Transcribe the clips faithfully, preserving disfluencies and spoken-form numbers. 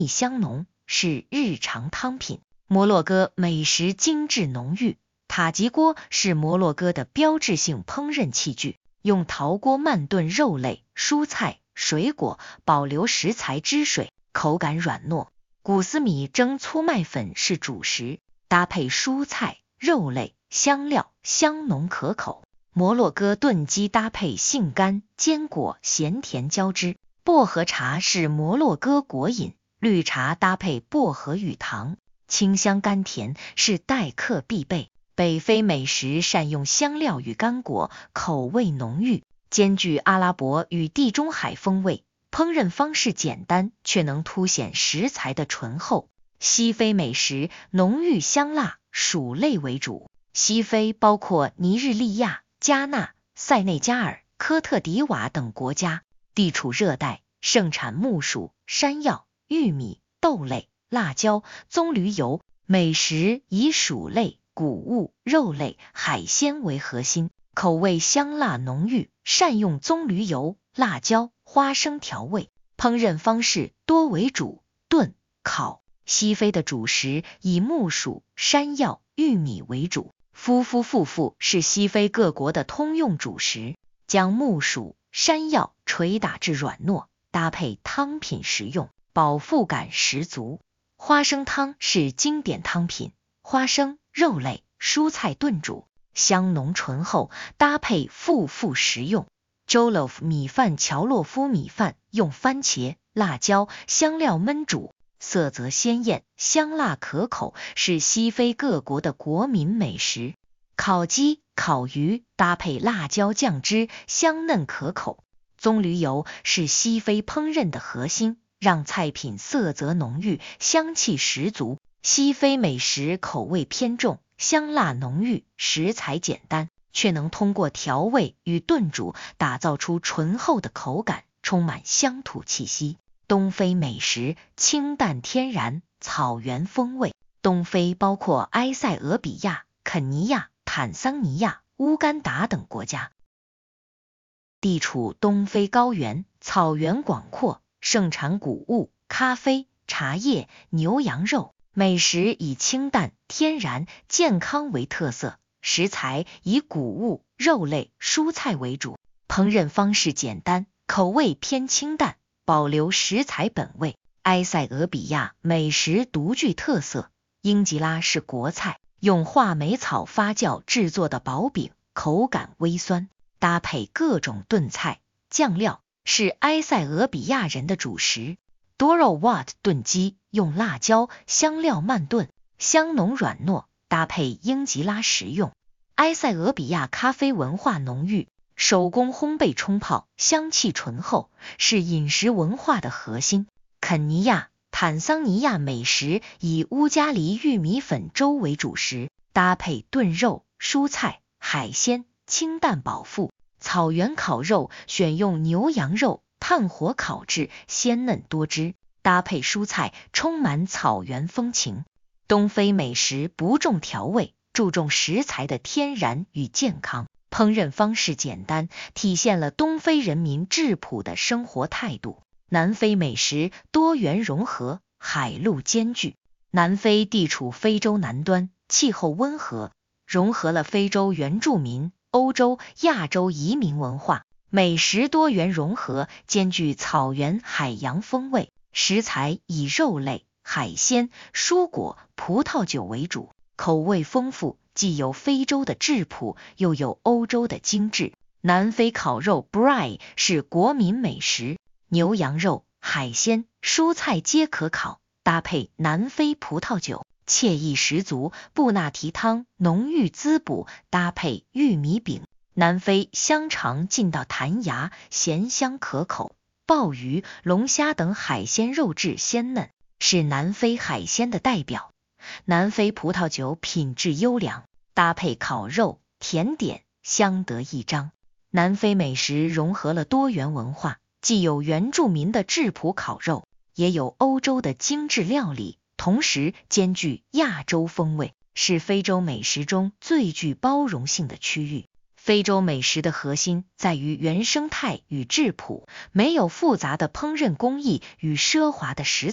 香浓，是日常汤品。摩洛哥美食精致浓郁，塔吉锅是摩洛哥的标志性烹饪器具，用陶锅慢炖肉类、蔬菜、水果，保留食材汁水，口感软糯。古斯米蒸粗麦粉是主食，搭配蔬菜、肉类、香料，香浓可口。摩洛哥炖鸡搭配杏干、坚果，咸甜交织。薄荷茶是摩洛哥国饮，绿茶搭配薄荷与糖，清香甘甜，是待客必备。北非美食善用香料与干果，口味浓郁，兼具阿拉伯与地中海风味，烹饪方式简单，却能凸显食材的醇厚。西非美食浓郁香辣，薯类为主。西非包括尼日利亚、加纳、塞内加尔、科特迪瓦等国家，地处热带，盛产木薯、山药、玉米、豆类、辣椒、棕榈油。美食以薯类、谷物、肉类、海鲜为核心，口味香辣浓郁，善用棕榈油、辣椒、花生调味。烹饪方式多为煮、炖、烤。西非的主食以木薯、山药、玉米为主。夫夫妇妇是西非各国的通用主食，将木薯、山药捶打至软糯，搭配汤品食用，饱腹感十足。花生汤是经典汤品，花生、肉类、蔬菜炖煮，香浓醇厚，搭配富富食用。Jollof 米饭乔洛夫米饭用番茄、辣椒、香料焖煮，色泽鲜艳，香辣可口，是西非各国的国民美食。烤鸡、烤鱼搭配辣椒酱汁，香嫩可口。棕榈油是西非烹饪的核心，让菜品色泽浓郁，香气十足。西非美食口味偏重，香辣浓郁，食材简单，却能通过调味与炖煮打造出醇厚的口感，充满乡土气息。东非美食清淡天然，草原风味。东非包括埃塞俄比亚、肯尼亚、坦桑尼亚、乌干达等国家，地处东非高原，草原广阔，盛产谷物、咖啡、茶叶、牛羊肉。美食以清淡、天然、健康为特色，食材以谷物、肉类、蔬菜为主，烹饪方式简单，口味偏清淡，保留食材本味。埃塞俄比亚美食独具特色，英吉拉是国菜，用话梅草发酵制作的薄饼，口感微酸，搭配各种炖菜、酱料，是埃塞俄比亚人的主食。Doro Wat 炖鸡用辣椒、香料慢炖，香浓软糯，搭配英吉拉食用。埃塞俄比亚咖啡文化浓郁，手工烘焙冲泡，香气醇厚，是饮食文化的核心。肯尼亚、坦桑尼亚美食以乌加里玉米粉粥为主食，搭配炖肉、蔬菜、海鲜，清淡饱腹。草原烤肉选用牛羊肉，炭火烤制，鲜嫩多汁，搭配蔬菜，充满草原风情。东非美食不重调味，注重食材的天然与健康，烹饪方式简单，体现了东非人民质朴的生活态度。南非美食多元融合，海陆兼具。南非地处非洲南端，气候温和，融合了非洲原住民、欧洲、亚洲移民文化，美食多元融合，兼具草原、海洋风味。食材以肉类、海鲜、蔬果、葡萄酒为主，口味丰富，既有非洲的质朴，又有欧洲的精致。南非烤肉 braai 是国民美食，牛羊肉、海鲜、蔬菜皆可烤，搭配南非葡萄酒，惬意十足。布纳提汤浓郁滋补，搭配玉米饼。南非香肠劲道弹牙，咸香可口。鲍鱼、龙虾等海鲜肉质鲜嫩，是南非海鲜的代表。南非葡萄酒品质优良，搭配烤肉、甜点，相得益彰。南非美食融合了多元文化，既有原住民的质朴烤肉，也有欧洲的精致料理，同时兼具亚洲风味，是非洲美食中最具包容性的区域。非洲美食的核心在于原生态与质朴，没有复杂的烹饪工艺与奢华的食材，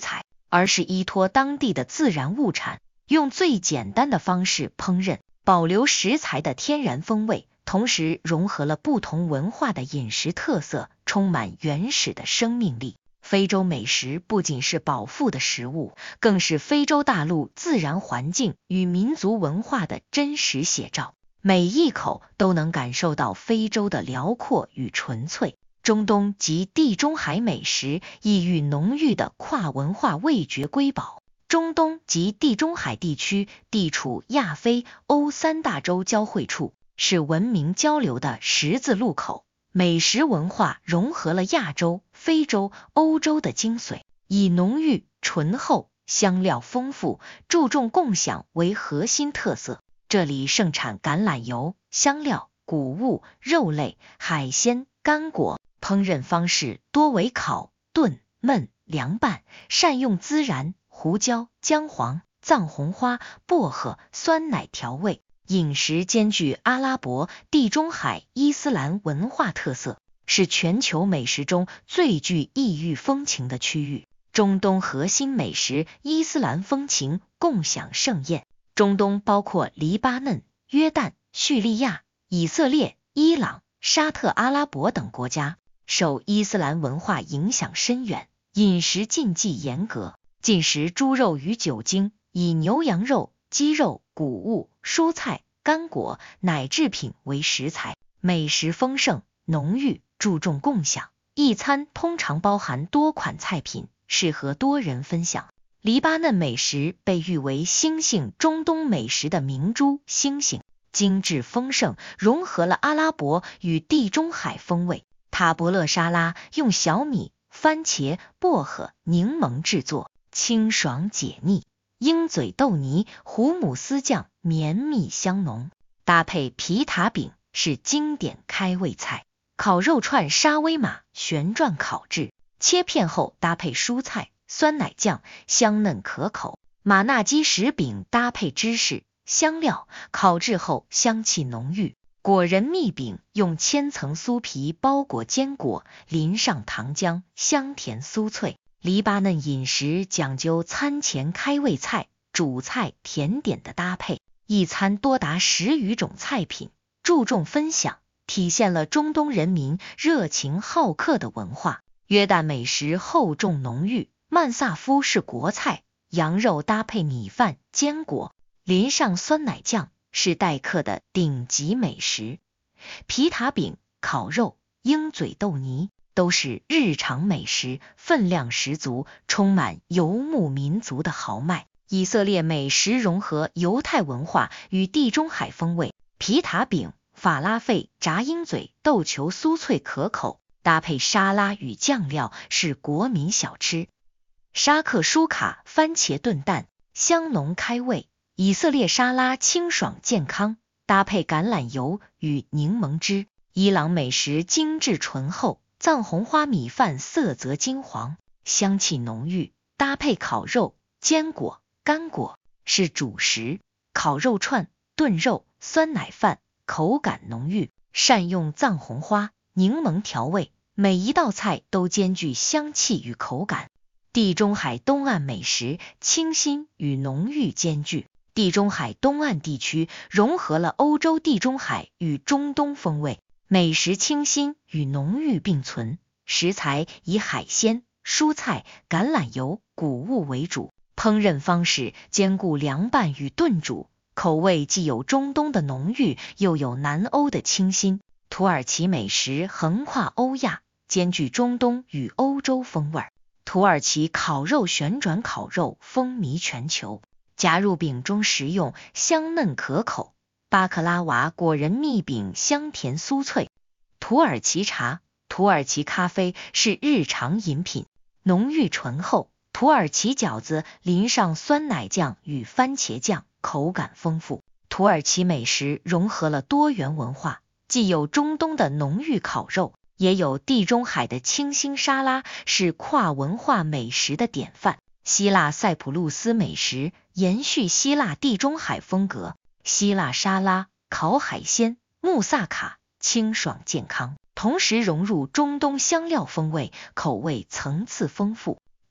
而是依托当地的自然物产，用最简单的方式烹饪，保留食材的天然风味，同时融合了不同文化的饮食特色，充满原始的生命力。非洲美食不仅是饱腹的食物，更是非洲大陆自然环境与民族文化的真实写照，每一口都能感受到非洲的辽阔与纯粹。中东及地中海美食意蕴浓郁的跨文化味觉瑰宝。中东及地中海地区地处亚非欧三大洲交汇处，是文明交流的十字路口，美食文化融合了亚洲、非洲、欧洲的精髓，以浓郁、醇厚、香料丰富、注重共享为核心特色。这里盛产橄榄油、香料、谷物、肉类、海鲜、干果，烹饪方式多为烤、炖、焖、凉拌，善用孜然、胡椒、姜黄、藏红花、薄荷、酸奶调味。饮食兼具阿拉伯、地中海、伊斯兰文化特色，是全球美食中最具异域风情的区域。中东核心美食伊斯兰风情共享盛宴。中东包括黎巴嫩、约旦、叙利亚、以色列、伊朗、沙特阿拉伯等国家，受伊斯兰文化影响深远，饮食禁忌严格，禁食猪肉与酒精，以牛羊肉、鸡肉、谷物、蔬菜、干果、奶制品为食材，美食丰盛浓郁，注重共享。一餐通常包含多款菜品，适合多人分享。黎巴嫩美食被誉为星星中东美食的明珠星星，精致丰盛，融合了阿拉伯与地中海风味。塔伯勒沙拉用小米、番茄、薄荷、柠檬制作，清爽解腻。鹰嘴豆泥、胡姆斯酱绵密香浓，搭配皮塔饼是经典开胃菜。烤肉串沙威玛旋转烤制，切片后搭配蔬菜、酸奶酱，香嫩可口。马纳基什饼搭配芝士、香料，烤制后香气浓郁。果仁蜜饼用千层酥皮包裹坚果，淋上糖浆，香甜酥脆。黎巴嫩饮食讲究餐前开胃菜、主菜、甜点的搭配，一餐多达十余种菜品，注重分享，体现了中东人民热情好客的文化。约旦美食厚重浓郁，曼萨夫是国菜，羊肉搭配米饭、坚果，淋上酸奶酱，是待客的顶级美食。皮塔饼、烤肉、鹰嘴豆泥都是日常美食，分量十足，充满游牧民族的豪迈。以色列美食融合犹太文化与地中海风味，皮塔饼、法拉费、炸鹰嘴豆球酥脆可口，搭配沙拉与酱料是国民小吃。沙克舒卡番茄炖蛋香浓开胃，以色列沙拉清爽健康，搭配橄榄油与柠檬汁。伊朗美食精致醇厚，藏红花米饭色泽金黄，香气浓郁，搭配烤肉、坚果、干果是主食。烤肉串、炖肉、酸奶饭口感浓郁，善用藏红花、柠檬调味，每一道菜都兼具香气与口感。地中海东岸美食清新与浓郁兼具。地中海东岸地区融合了欧洲地中海与中东风味，美食清新与浓郁并存，食材以海鲜、蔬菜、橄榄油、谷物为主，烹饪方式兼顾凉拌与炖煮，口味既有中东的浓郁，又有南欧的清新。土耳其美食横跨欧亚，兼具中东与欧洲风味。土耳其烤肉旋转烤肉风靡全球，夹入饼中食用，香嫩可口。巴克拉瓦果仁蜜饼香甜酥脆。土耳其茶、土耳其咖啡是日常饮品，浓郁醇厚。土耳其饺子淋上酸奶酱与番茄酱，口感丰富。土耳其美食融合了多元文化，既有中东的浓郁烤肉，也有地中海的清新沙拉，是跨文化美食的典范。希腊塞浦路斯美食延续希腊地中海风格，希腊沙拉、烤海鲜、穆萨卡清爽健康，同时融入中东香料风味，口味层次丰富。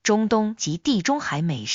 中东及地中海美食。